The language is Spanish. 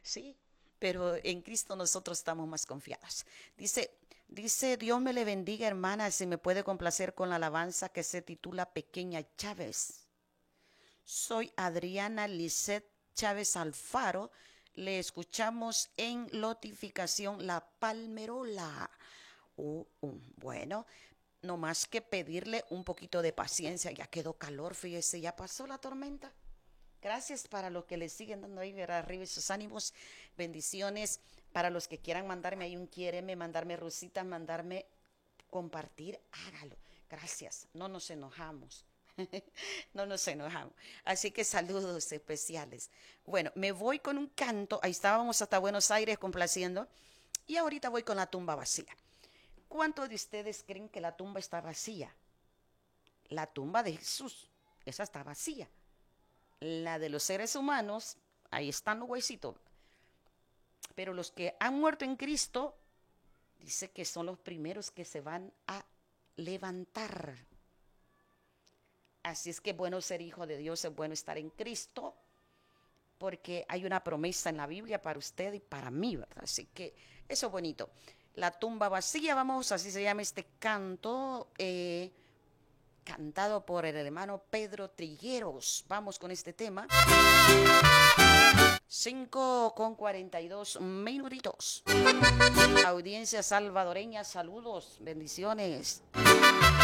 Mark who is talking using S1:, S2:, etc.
S1: Sí, pero en Cristo nosotros estamos más confiados. Dice, Dios me le bendiga, hermana, si me puede complacer con la alabanza que se titula Pequeña Chávez. Soy Adriana Lisset Chávez Alfaro. Le escuchamos en Lotificación La Palmerola. Bueno, no más que pedirle un poquito de paciencia. Ya quedó calor, fíjese, ya pasó la tormenta. Gracias para los que le siguen dando ahí, ver arriba sus ánimos, bendiciones. Para los que quieran mandarme ahí un quiéreme, mandarme rositas, mandarme compartir, hágalo. Gracias, no nos enojamos. No nos enojamos. Así que saludos especiales. Bueno, me voy con un canto. Ahí estábamos hasta Buenos Aires complaciendo. Y ahorita voy con la tumba vacía. ¿Cuántos de ustedes creen que la tumba está vacía? La tumba de Jesús, esa está vacía. La de los seres humanos, ahí están los huesitos. Pero los que han muerto en Cristo, dice que son los primeros que se van a levantar. Así es que es bueno ser hijo de Dios, es bueno estar en Cristo, porque hay una promesa en la Biblia para usted y para mí, ¿verdad? Así que eso es bonito. La tumba vacía, vamos, así se llama este canto, cantado por el hermano Pedro Trigueros. Vamos con este tema. 5:42 minutitos. Audiencia salvadoreña, saludos, bendiciones.